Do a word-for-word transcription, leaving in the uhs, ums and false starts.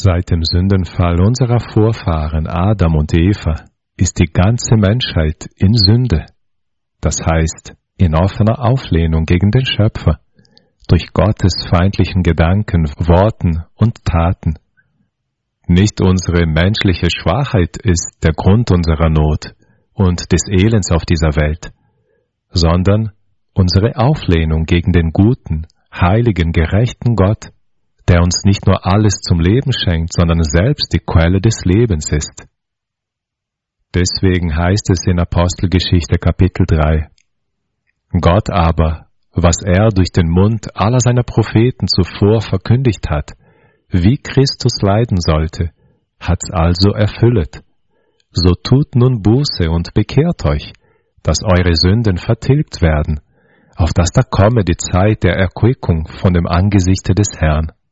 Seit dem Sündenfall unserer Vorfahren Adam und Eva ist die ganze Menschheit in Sünde, das heißt in offener Auflehnung gegen den Schöpfer, durch Gottes feindlichen Gedanken, Worten und Taten. Nicht unsere menschliche Schwachheit ist der Grund unserer Not und des Elends auf dieser Welt, sondern unsere Auflehnung gegen den guten, heiligen, gerechten Gott, der uns nicht nur alles zum Leben schenkt, sondern selbst die Quelle des Lebens ist. Deswegen heißt es in Apostelgeschichte Kapitel drei, Gott aber, was er durch den Mund aller seiner Propheten zuvor verkündigt hat, wie Christus leiden sollte, hat's also erfüllet. So tut nun Buße und bekehrt euch, dass eure Sünden vertilgt werden, auf dass da komme die Zeit der Erquickung von dem Angesichte des Herrn.